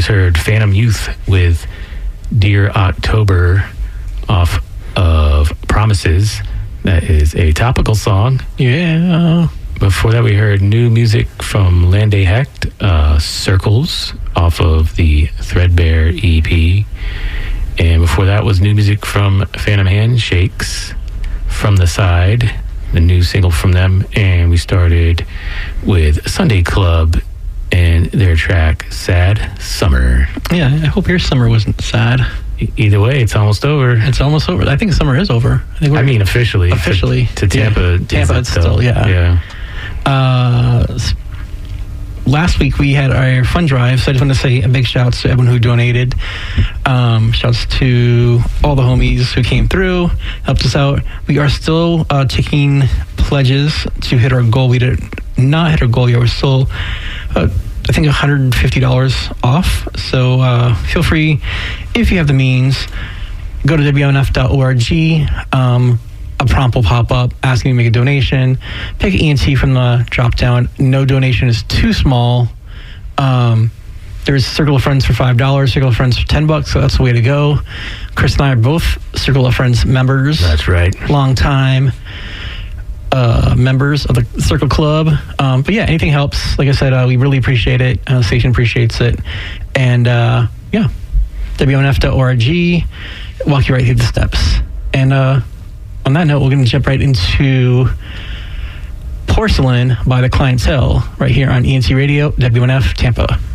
just heard Phantom Youth with Dear October off of Promises. That is a topical song. Yeah. Before that, we heard new music from Lande Hecht, Circles, off of the Threadbare EP. And before that was new music from Phantom Handshakes, From the Side, the new single from them. And we started with Sunday Club and their track, Sad Summer. Yeah, I hope your summer wasn't sad. Either way, it's almost over. It's almost over. I think summer is over. I mean, officially. Officially. To Tampa. Yeah. Tampa, it's still, yeah. Last week we had our fund drive, so I just want to say a big shout out to everyone who donated. Shouts to all the homies who came through, helped us out. We are still taking pledges to hit our goal. We did not hit our goal yet. We're still, I think, $150 off. So feel free, if you have the means, go to WNF.org. A prompt will pop up asking you to make a donation. Pick ENT from the drop down. No donation is too small. There's Circle of Friends for $5, Circle of Friends for $10, so that's the way to go. Chris and I are both Circle of Friends members. That's right. Long time members of the Circle Club. But yeah, anything helps. Like I said, we really appreciate it. The station appreciates it. And yeah, WNF.org, walk you right through the steps. And on that note, we're going to jump right into Porcelain by The Clientele right here on ENT Radio, WNF Tampa.